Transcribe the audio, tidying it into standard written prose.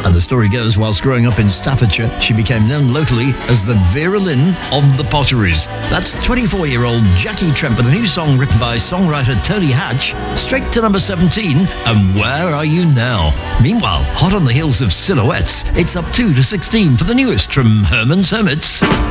And the story goes, whilst growing up in Staffordshire, she became known locally as the Vera Lynn of the Potteries. That's 24-year-old Jackie Trent with a new song written by songwriter Tony Hatch, straight to number 17, and Where Are You Now? Meanwhile, hot on the heels of Silhouettes, it's up 2 to 16 for the newest from Herman's Hermits.